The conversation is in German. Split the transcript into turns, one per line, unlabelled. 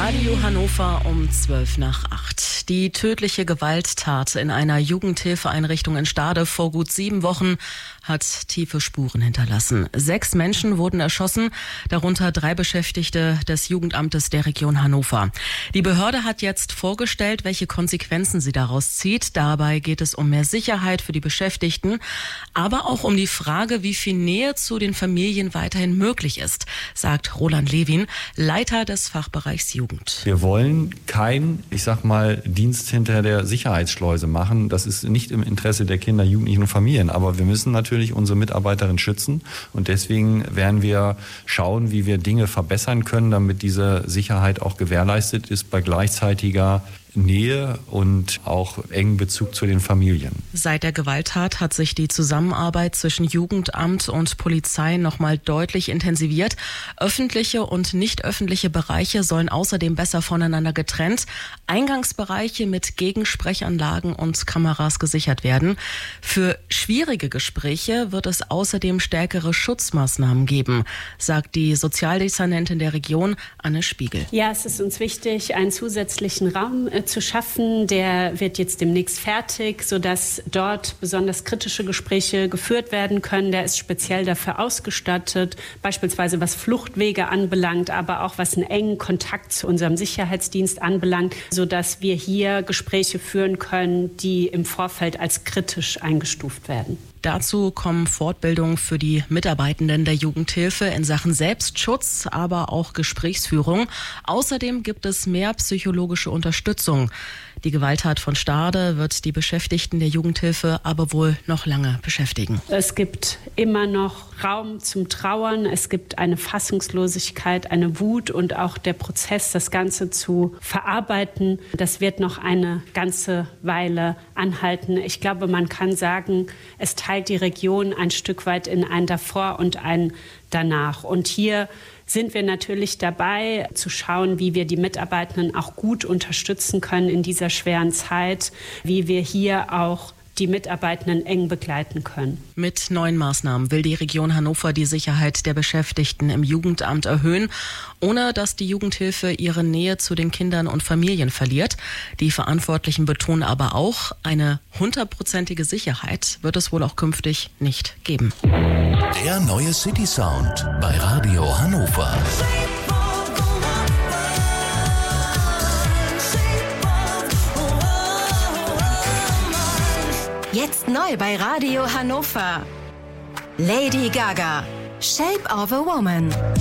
Radio Hannover um 7:55. Die tödliche Gewalttat in einer Jugendhilfeeinrichtung in Stade vor gut 7 Wochen hat tiefe Spuren hinterlassen. 6 Menschen wurden erschossen, darunter 3 Beschäftigte des Jugendamtes der Region Hannover. Die Behörde hat jetzt vorgestellt, welche Konsequenzen sie daraus zieht. Dabei geht es um mehr Sicherheit für die Beschäftigten, aber auch um die Frage, wie viel Nähe zu den Familien weiterhin möglich ist, sagt Roland Lewin, Leiter des Fachbereichs Jugend.
Wir wollen keinen, Dienst hinter der Sicherheitsschleuse machen. Das ist nicht im Interesse der Kinder, Jugendlichen und Familien. Aber wir müssen natürlich unsere Mitarbeiterinnen schützen. Und deswegen werden wir schauen, wie wir Dinge verbessern können, damit diese Sicherheit auch gewährleistet ist bei gleichzeitiger Nähe und auch engen Bezug zu den Familien.
Seit der Gewalttat hat sich die Zusammenarbeit zwischen Jugendamt und Polizei nochmal deutlich intensiviert. Öffentliche und nicht öffentliche Bereiche sollen außerdem besser voneinander getrennt, Eingangsbereiche mit Gegensprechanlagen und Kameras gesichert werden. Für schwierige Gespräche wird es außerdem stärkere Schutzmaßnahmen geben, sagt die Sozialdezernentin der Region, Anne Spiegel.
Ja, es ist uns wichtig, einen zusätzlichen Raum zu schaffen. Der wird jetzt demnächst fertig, sodass dort besonders kritische Gespräche geführt werden können. Der ist speziell dafür ausgestattet, beispielsweise was Fluchtwege anbelangt, aber auch was einen engen Kontakt zu unserem Sicherheitsdienst anbelangt, sodass wir hier Gespräche führen können, die im Vorfeld als kritisch eingestuft werden.
Dazu kommen Fortbildungen für die Mitarbeitenden der Jugendhilfe in Sachen Selbstschutz, aber auch Gesprächsführung. Außerdem gibt es mehr psychologische Unterstützung. Die Gewalttat von Stade wird die Beschäftigten der Jugendhilfe aber wohl noch lange beschäftigen.
Es gibt immer noch Raum zum Trauern. Es gibt eine Fassungslosigkeit, eine Wut und auch der Prozess, das Ganze zu verarbeiten. Das wird noch eine ganze Weile anhalten. Ich glaube, man kann sagen, es teilt die Region ein Stück weit in ein Davor und ein Danach. Und hier sind wir natürlich dabei, zu schauen, wie wir die Mitarbeitenden auch gut unterstützen können in dieser schweren Zeit, wie wir hier auch die Mitarbeitenden eng begleiten können.
Mit neuen Maßnahmen will die Region Hannover die Sicherheit der Beschäftigten im Jugendamt erhöhen, ohne dass die Jugendhilfe ihre Nähe zu den Kindern und Familien verliert. Die Verantwortlichen betonen aber auch, eine 100%ige Sicherheit wird es wohl auch künftig nicht geben.
Der neue City Sound bei Radio Hannover.
Jetzt neu bei Radio Hannover. Lady Gaga, Shape of a Woman.